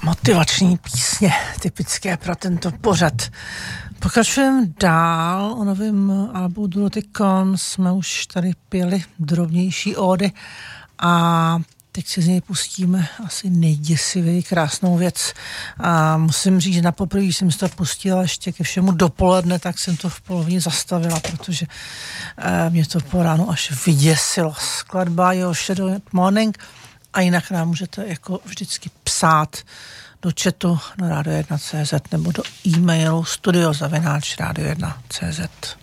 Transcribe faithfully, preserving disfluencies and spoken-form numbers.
Motivační písně, typické pro tento pořad. Pokračujeme dál, o novém albu Durotikon jsme už tady pěli drobnější ódy a teď si z něj pustíme asi nejděsivěji krásnou věc. A musím říct, že na poprvé jsem si to pustila ještě ke všemu dopoledne, tak jsem to v polovině zastavila, protože eh, mě to po ránu až vyděsilo. Skladba Your Shadow Morning a jinak nám můžete jako vždycky psát do chatu na radio jedna tečka cé zet nebo do e-mailu studio zavináč radio jedna tečka cé zet.